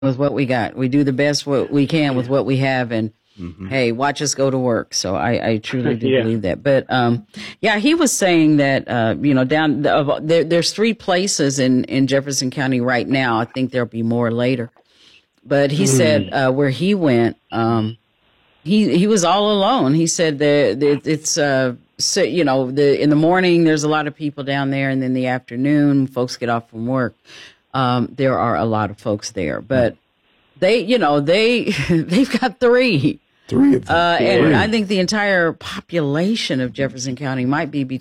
with what we got. We do the best what we can with what we have, and hey, watch us go to work. So I truly do believe that. But he was saying that there's 3 places in Jefferson County right now. I think there'll be more later. But he said where he went, he was all alone. He said that it's in the morning there's a lot of people down there, and then the afternoon folks get off from work. There are a lot of folks there, but they've got 3. 3 of them. And I think the entire population of Jefferson County might be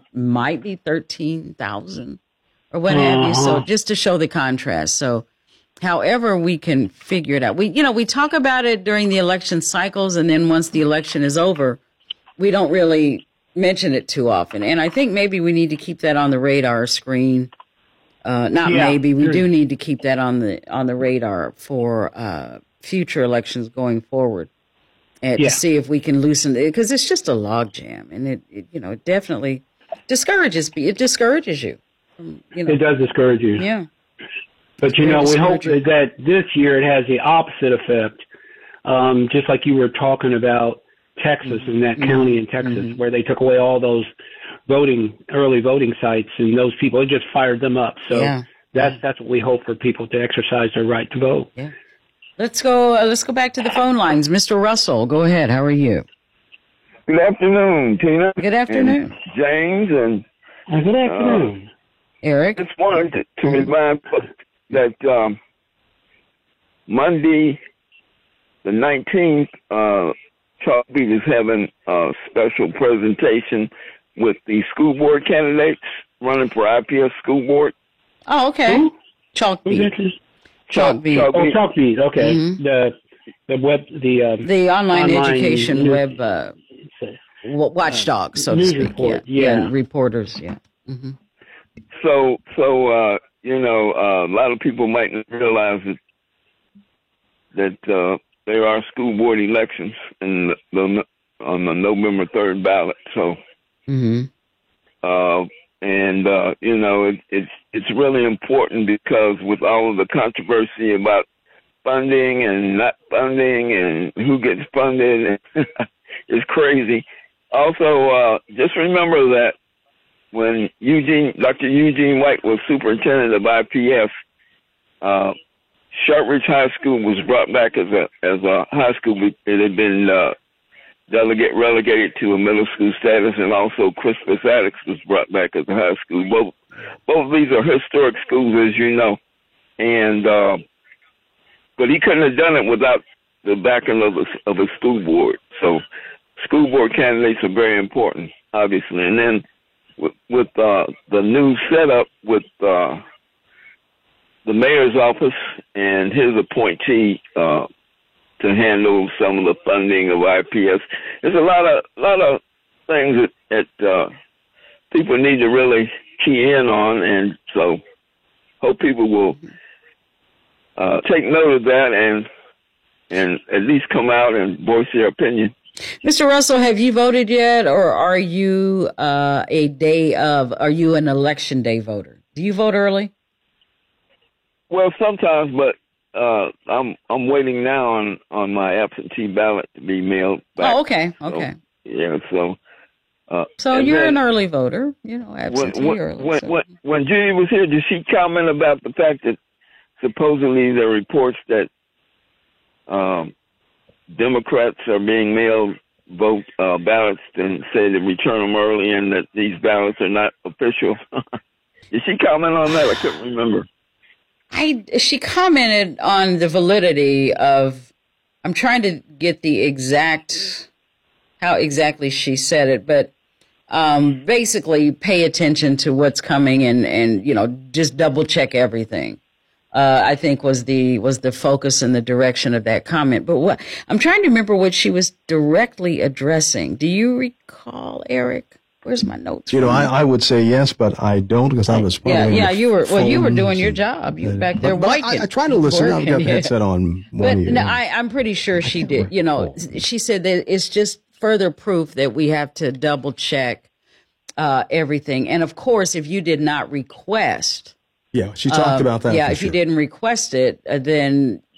13,000 or what have you. So just to show the contrast. So however we can figure it out. We talk about it during the election cycles, and then once the election is over, we don't really mention it too often. And I think maybe we need to keep that on the radar screen. We do need to keep that on the radar for future elections going forward, and to see if we can loosen it, because it's just a logjam, and it definitely discourages you. It discourages you. It does discourage you. Yeah. But we hope that this year it has the opposite effect, just like you were talking about Texas and that county in Texas where they took away all those early voting sites, and those people, it just fired them up. So that's what we hope for people to exercise their right to vote. Yeah. Let's go back to the phone lines. Mr. Russell, go ahead. How are you? Good afternoon, Tina. Good afternoon. And James and good afternoon. Eric. Just wanted to remind folks that Monday the 19th, Chalk Beat is having a special presentation with the school board candidates running for IPS school board. Oh, okay. Who? Chalk Beat. Chalk Beat. Oh, Chalk Beat. Okay. The web, the online education web watchdog, so to speak. Report. Reporters. Yeah. Mm-hmm. So a lot of people might not realize that there are school board elections on the November 3rd ballot. So, it's really important, because with all of the controversy about funding and not funding and who gets funded, it's crazy. Also, just remember that when Dr. Eugene White was superintendent of IPS, Sharpridge High School was brought back as a high school. It had been relegated to a middle school status, and also Crispus Attucks was brought back as a high school. Both of these are historic schools, as you know, and but he couldn't have done it without the backing of a school board. So, school board candidates are very important, obviously, and then with the new setup with the mayor's office and his appointee to handle some of the funding of IPS. There's a lot of things that people need to really key in on, and so hope people will take note of that and at least come out and voice their opinion. Mr. Russell, have you voted yet, or are you are you an election day voter? Do you vote early? Well, sometimes, but I'm waiting now on my absentee ballot to be mailed back. Oh, okay. So you're an early voter, absentee early. When Judy was here, did she comment about the fact that supposedly there are reports that Democrats are being mailed ballots and say to return them early, and that these ballots are not official? Did she comment on that? I couldn't remember. She commented on the validity of, I'm trying to get how exactly she said it, but basically pay attention to what's coming and just double check everything. I think was the focus and the direction of that comment. But I'm trying to remember what she was directly addressing. Do you recall, Eric? Where's my notes? I would say yes, but I don't, because I was probably you were doing your job. You were back there working. I try to listen. I've got the headset on one ear. No, I'm pretty sure she did. She said that it's just further proof that we have to double check everything. And of course, if you did not request Yeah, she talked about that. Yeah, if you didn't request it, then